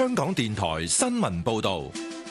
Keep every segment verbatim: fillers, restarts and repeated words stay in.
香港電台新聞報道。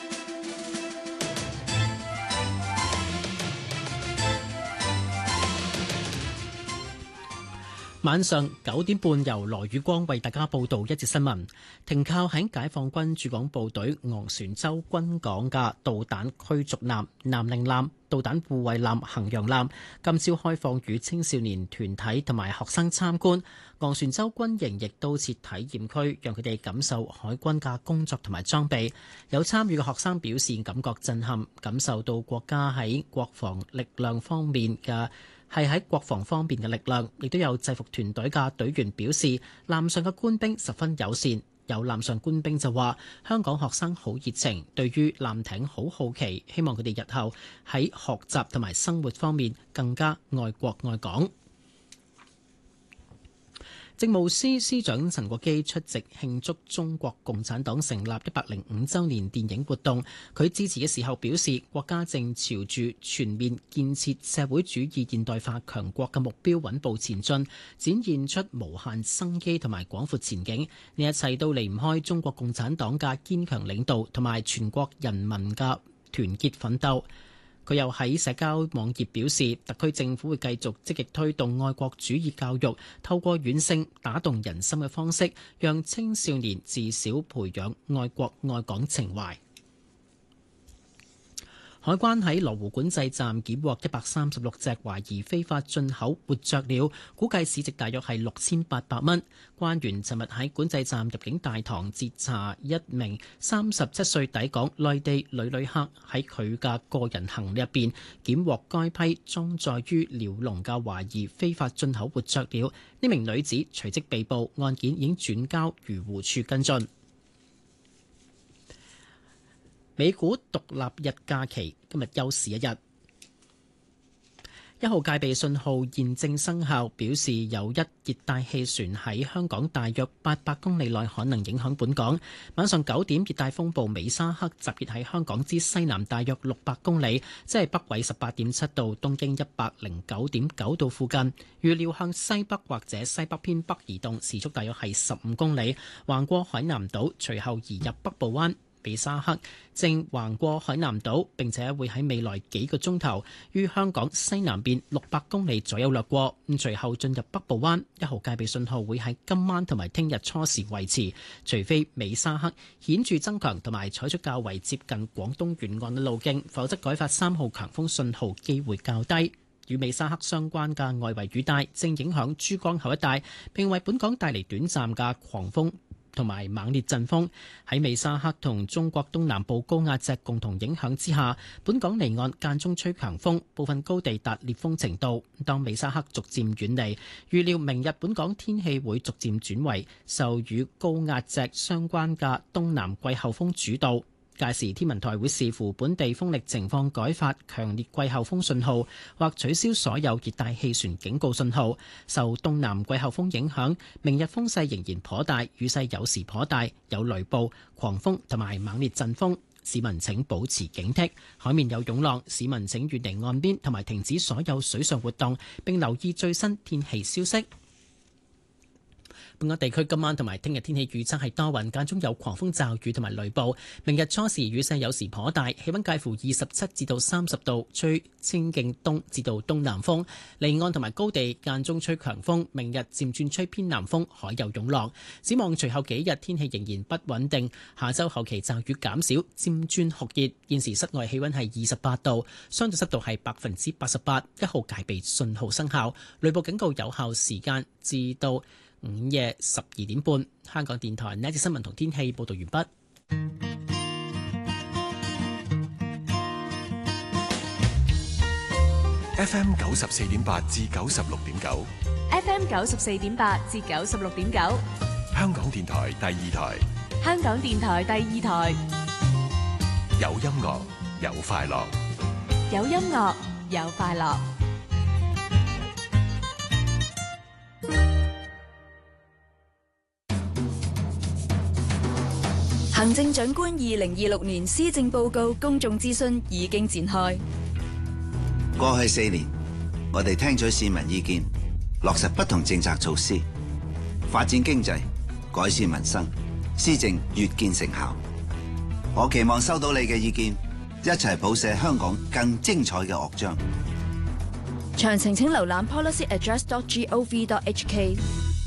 晚上九點半，由羅宇光為大家報道一節新聞。停靠喺解放軍駐港部隊昂船洲軍港嘅導彈驅逐艦南寧艦、導彈護衛艦衡陽艦今朝開放予青少年團體同埋學生參觀。昂船洲軍營亦都設體驗區，讓佢哋感受海軍嘅工作同埋裝備。有參與嘅學生表示感覺震撼，感受到國家喺國防力量方面嘅係喺國防方面嘅力量。亦都有制服團隊嘅隊員表示，艦上嘅官兵十分友善。有艦上官兵就話，香港學生好熱情，對於艦艇好好奇，希望佢哋日後喺學習同埋生活方面更加愛國愛港。政務司司長陳國基出席慶祝中國共產黨成立一百零五週年電影活動。佢致辭嘅時候表示，國家正朝住全面建設社會主義現代化強國嘅目標穩步前進，展現出無限生機同埋廣闊前景。呢一切都離唔開中國共產黨嘅堅強領導同埋全國人民嘅團結奮鬥。佢又喺社交網頁表示，特區政府會繼續積極推動愛國主義教育，透過軟性打動人心嘅方式，讓青少年自小培養愛國愛港情懷。海關喺羅湖管制站檢獲一百三十六隻懷疑非法進口活雀鳥，估計市值大約係六千八百蚊。關員尋日喺管制站入境大堂截查一名三十七歲抵港內地女旅客，喺佢嘅個人行李入邊檢獲該批裝載於鳥籠嘅懷疑非法進口活雀鳥。呢名女子隨即被捕，案件已經轉交漁護署跟進。美股獨立日假期今日休市一日，一號戒備信號現正生效，表示有一熱帶氣旋喺香港大約八百公里內可能影響本港。晚上九點，熱帶風暴美沙克集結喺香港之西南大約六百公里，即係北緯十八點七度、東經一百零九點九度附近。預料向西北或者西北偏北移動，時速大約係十五公里，橫過海南島，隨後移入北部灣。美沙克正橫過海南島，並且會喺未來幾個鐘頭於香港西南邊六百公里左右掠過，咁隨後進入北部灣。一號戒備信號會喺今晚同埋聽日初時維持，除非美沙克顯著增強同埋採取較為接近廣東沿岸嘅路徑，否則改發三號強風信號機會較低。與美沙克相關嘅外圍雨帶正影響珠江口一帶，並為本港帶嚟短暫嘅狂風同埋猛烈陣風。喺美沙克同中國東南部高壓脊共同影響之下，本港離岸間中吹強風，部分高地達烈風程度。當美沙克逐漸遠離，預料明日本港天氣會逐漸轉為受與高壓脊相關嘅東南季候風主導。屆時天文台會視乎本地風力情況改發強烈季候風信號，或取消所有熱帶氣旋警告信號。受東南季候風影響，明日風勢仍然頗大，雨勢有時頗大，有雷暴、狂風同埋猛烈陣風。市民請保持警惕，海面有湧浪，市民請遠離岸邊同埋停止所有水上活動，並留意最新天氣消息。本港地區今晚同埋聽日天氣預測係多雲，間中有狂風驟雨同埋雷暴。明日初時雨勢有時頗大，氣溫介乎二十七至到三十度，吹清勁東至到東南風。離岸同埋高地間中吹強風。明日漸轉吹偏南風，海有湧浪。展望隨後幾日天氣仍然不穩定，下周後期驟雨減少，漸轉酷熱。現時室外氣溫係二十八度，相對濕度係百分之八十八，一號戒備信號生效，雷暴警告有效時間至到午夜十二點半。香港電台呢節新聞同天氣報道完畢。 F M 九十四點八至九十六點九 ，F M 九十四點八至九十六點九， 香港電台第二台， 香港電台第二台， 有音樂有快樂， 有音樂有快樂。行政長官二零二六年施政報告公眾諮詢已經展開。 過去四年，我哋聽取市民意見，落實不同政策措施，發展經濟，改善民生， 施政越見成效。我期望收到你嘅意見，一齊譜寫香港更精彩嘅樂章。 詳情請瀏覽 policy address dot gov dot h k。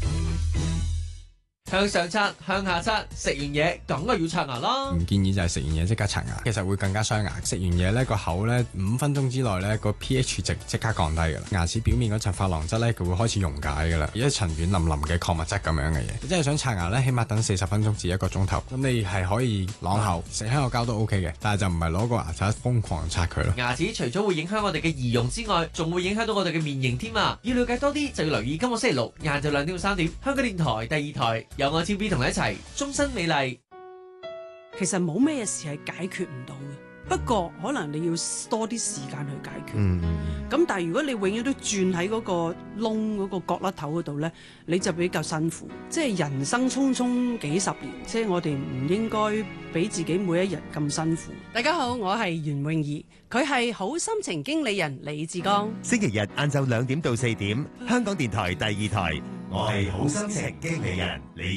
向上刷，向下刷，食完嘢梗係要刷牙啦。 唔建議就係食完嘢即刻刷牙，其實會更加傷牙。食完嘢呢個口呢，五分鐘之內呢個 pH 值即刻降低㗎啦。牙齒表面嗰層琺瑯質呢，佢會開始溶解㗎啦，一層軟腍腍嘅礦物質咁樣嘅嘢。你真係想刷牙呢，起碼等四十分鐘至一個鐘頭。咁你係可以啷口食香口膠都 OK 嘅，但係就唔係攞個牙刷瘋狂刷佢咯。 牙齒除咗會影響我哋嘅儀容之外，仲會影響到我哋嘅面型添啊！要了解多啲就要留意今個星期六晏晝兩點到三點，香港電台第二台有我 T V B 同你一齊終身美麗。 其實冇咩事係解決唔到嘅，不過可能你要多啲時間去解決。嗯，咁但係如果你永遠都轉喺嗰個窿嗰個角落頭嗰度呢，你就比較辛苦。即係人生匆匆幾十年，即係我哋唔應該俾自己每一日咁辛苦。大家好，我係袁詠儀，佢係好心情經理人李志剛。 星期日晏晝兩點到四點，香港電台第二台，我係好心情經理人李